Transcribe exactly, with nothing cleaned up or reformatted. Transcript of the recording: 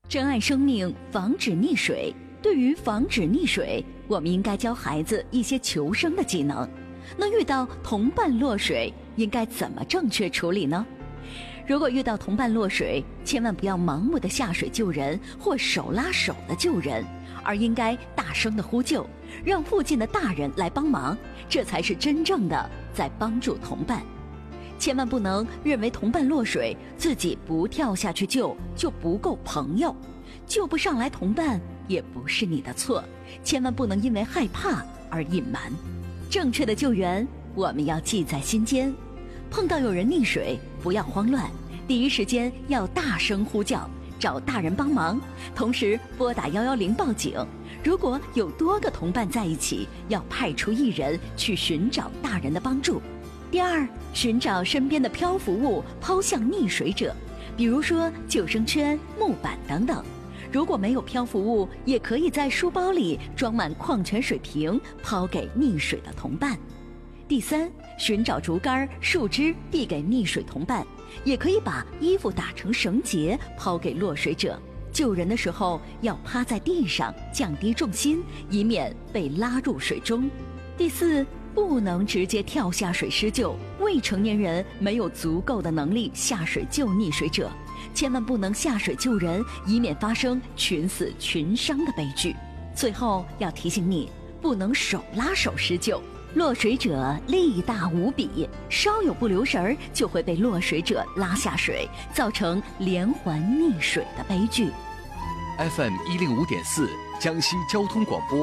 珍爱生命，防止溺水。对于防止溺水，我们应该教孩子一些求生的技能。那遇到同伴落水，应该怎么正确处理呢？如果遇到同伴落水，千万不要盲目的下水救人或手拉手的救人，而应该大声的呼救，让附近的大人来帮忙，这才是真正的在帮助同伴。千万不能认为同伴落水，自己不跳下去救就不够朋友，救不上来同伴也不是你的错，千万不能因为害怕而隐瞒。正确的救援我们要记在心间，碰到有人溺水不要慌乱，第一时间要大声呼叫，找大人帮忙，同时拨打一一零报警。如果有多个同伴在一起，要派出一人去寻找大人的帮助。第二，寻找身边的漂浮物抛向溺水者，比如说救生圈、木板等等。如果没有漂浮物，也可以在书包里装满矿泉水瓶，抛给溺水的同伴。第三，寻找竹竿、树枝递给溺水同伴，也可以把衣服打成绳结抛给落水者。救人的时候要趴在地上，降低重心，以免被拉入水中。第四，不能直接跳下水施救，未成年人没有足够的能力下水救溺水者，千万不能下水救人，以免发生群死群伤的悲剧。最后要提醒你，不能手拉手施救，落水者力大无比，稍有不留神就会被落水者拉下水，造成连环溺水的悲剧。 F M 一零五点四，江西交通广播。